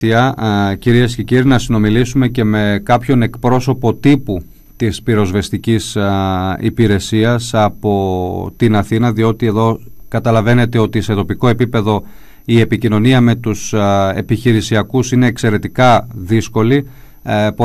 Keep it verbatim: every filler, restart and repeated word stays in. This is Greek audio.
Κυρίες και κύριοι, να συνομιλήσουμε και με κάποιον εκπρόσωπο τύπου της πυροσβεστικής υπηρεσίας από την Αθήνα, διότι εδώ καταλαβαίνετε ότι σε τοπικό επίπεδο η επικοινωνία με τους επιχειρησιακούς είναι εξαιρετικά δύσκολη.